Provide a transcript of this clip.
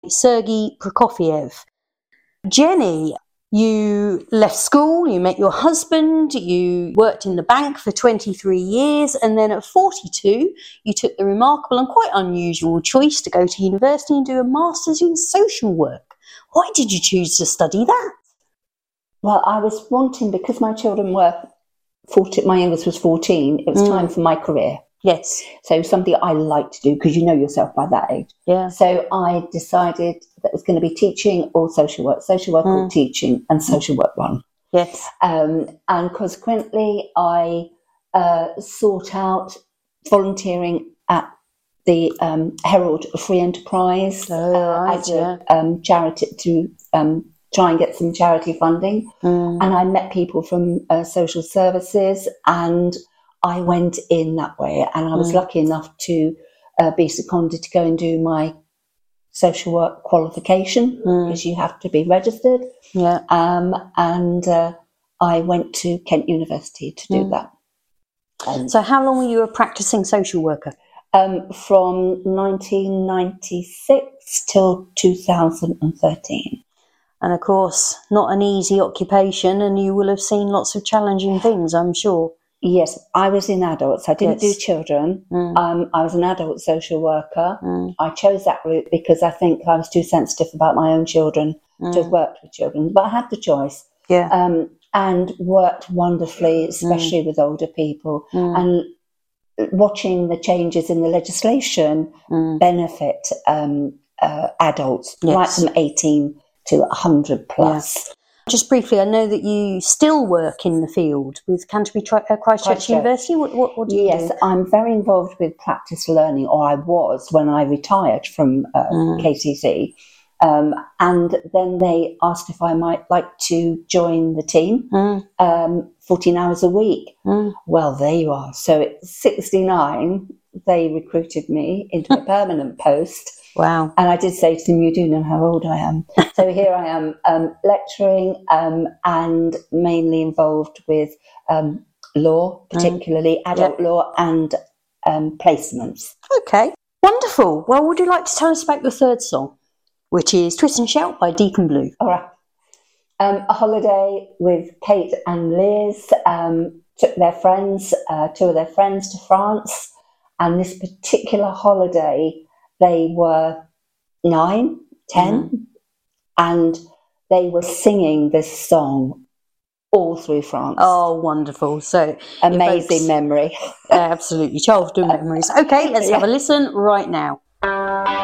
Sergei Prokofiev. Jenny, you left school, you met your husband, you worked in the bank for 23 years, and then at 42, you took the remarkable and quite unusual choice to go to university and do a master's in social work. Why did you choose to study that? Well, I was wanting, because my children were 14, my youngest was 14, it was time for my career. Yes. So something I like to do, because you know yourself by that age. Yeah. So I decided that it was going to be teaching or social work or teaching, and social work one. Yes. And consequently, I sought out volunteering at the Herald Free Enterprise as a charity to try and get some charity funding. And I met people from social services, and I went in that way, and I was lucky enough to be seconded to go and do my social work qualification, because you have to be registered. Yeah. And I went to Kent University to do that. So how long were you a practicing social worker? From 1996 till 2013. And of course, not an easy occupation, and you will have seen lots of challenging things, I'm sure. Yes, I was in adults. I didn't do children. I was an adult social worker. I chose that route because I think I was too sensitive about my own children to have worked with children. But I had the choice. Yeah. And worked wonderfully, especially with older people. And watching the changes in the legislation benefit adults, right from 18 to 100 plus. Yeah. Just briefly, I know that you still work in the field with Canterbury Christchurch University. What do you do? Yes, I'm very involved with practice learning, or I was when I retired from KCC. And then they asked if I might like to join the team, 14 hours a week. Well, there you are. So at 69, they recruited me into a permanent post. Wow. And I did say to them, you do know how old I am. So here I am lecturing and mainly involved with law, particularly adult law and placements. Okay, wonderful. Well, would you like to tell us about your third song, which is Twist and Shout by Deacon Blue? All right. A holiday with Kate and Liz. Took their friends, two of their friends, to France. And this particular holiday, they were 9, 10, and they were singing this song all through France. Oh, wonderful. So amazing memory. Absolutely. Childhood memories. Okay, let's have a listen right now.